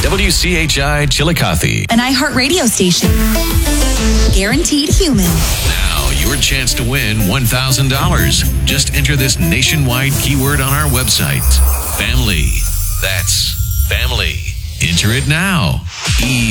WCHI Chillicothe. An iHeartRadio station. Guaranteed human. Now, your chance to win $1,000. Just enter this nationwide keyword on our website. Family. That's family. Enter it now.